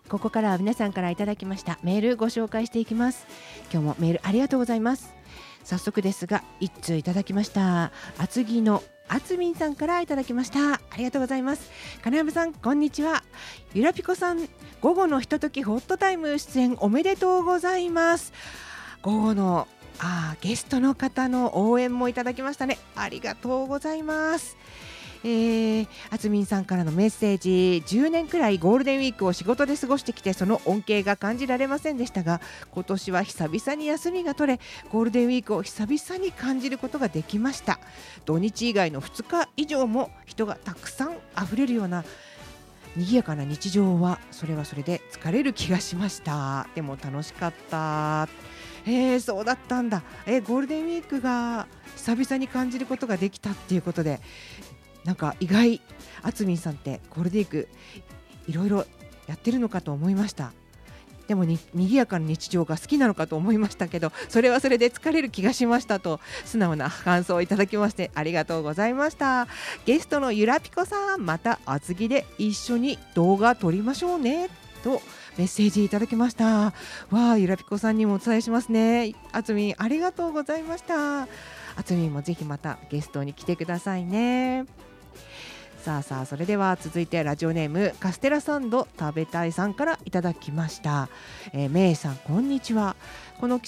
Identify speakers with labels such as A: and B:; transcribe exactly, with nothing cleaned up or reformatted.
A: ここからは皆さんからいただきましたメールご紹介していきます。今日もメールありがとうございます。早速ですが一通いただきました。厚木のあつみんさんからいただきました。ありがとうございます。金山さんこんにちは。ゆらぴこさん、午後のひとときホットタイム出演おめでとうございます。午後のあゲストの方の応援もいただきましたね。ありがとうございます。えー、あつみんさんからのメッセージ、じゅうねんくらいゴールデンウィークを仕事で過ごしてきてその恩恵が感じられませんでしたが、今年は久々に休みが取れゴールデンウィークを久々に感じることができました。土日以外のふつか以上も人がたくさんあふれるような賑やかな日常はそれはそれで疲れる気がしました。でも楽しかった。えー、そうだったんだ。えー、ゴールデンウィークが久々に感じることができたっていうことで、なんか意外、あつみんさんってゴールデンウィークいろいろやってるのかと思いました。でもに賑やかな日常が好きなのかと思いましたけど、それはそれで疲れる気がしましたと素直な感想をいただきましてありがとうございました。ゲストのゆらぴこさん、また厚木で一緒に動画撮りましょうねとメッセージいただきました。わあ、ゆらぴこさんにもお伝えしますね。あつみんありがとうございました。あつみんもぜひまたゲストに来てくださいね。さあさあ、それでは続いてラジオネームカステラサンド食べたいさんからいただきました。えー、めいさんこんにちは。この季